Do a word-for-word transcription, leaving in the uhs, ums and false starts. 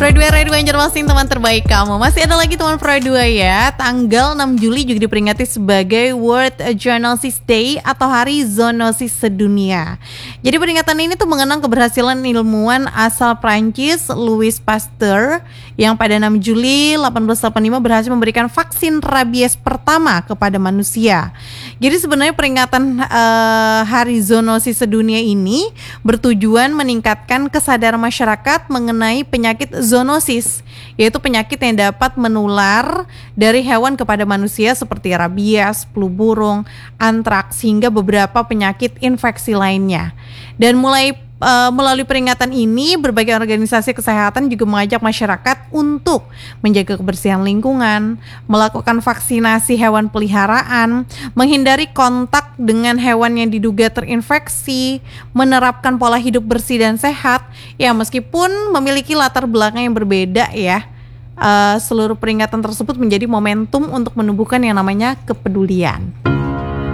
Pro dua Radio Banjarmasin, teman terbaik kamu. Masih ada lagi teman Pro dua ya. Tanggal enam Juli juga diperingati sebagai World Zoonosis Day atau Hari Zoonosis Sedunia. Jadi peringatan ini tuh mengenang keberhasilan ilmuwan asal Prancis Louis Pasteur yang pada enam Juli seribu delapan ratus delapan puluh lima berhasil memberikan vaksin rabies pertama kepada manusia. Jadi sebenarnya peringatan uh, Hari Zoonosis Sedunia ini bertujuan meningkatkan kesadaran masyarakat mengenai penyakit zoonosis, yaitu penyakit yang dapat menular dari hewan kepada manusia seperti rabies, flu burung, antraks, hingga beberapa penyakit infeksi lainnya. Dan mulai uh, melalui peringatan ini, berbagai organisasi kesehatan juga mengajak masyarakat untuk menjaga kebersihan lingkungan, melakukan vaksinasi hewan peliharaan, menghindari kontak dengan hewan yang diduga terinfeksi, menerapkan pola hidup bersih dan sehat. Ya, meskipun memiliki latar belakang yang berbeda ya, uh, seluruh peringatan tersebut menjadi momentum untuk menumbuhkan yang namanya kepedulian.